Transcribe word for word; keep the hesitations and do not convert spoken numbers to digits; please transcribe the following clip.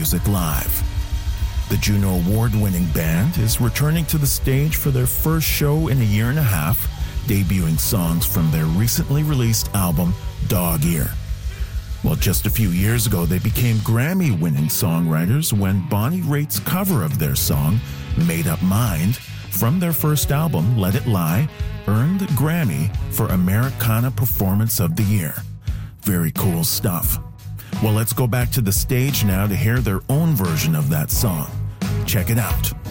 music live. The Juno Award-winning band is returning to the stage for their first show in a year and a half, debuting songs from their recently released album, Dog Ear. Well, just a few years ago, they became Grammy-winning songwriters when Bonnie Raitt's cover of their song, Made Up Mind, from their first album, Let It Lie, earned the Grammy for Americana Performance of the Year. Very cool stuff. Well, let's go back to the stage now to hear their own version of that song. Check it out.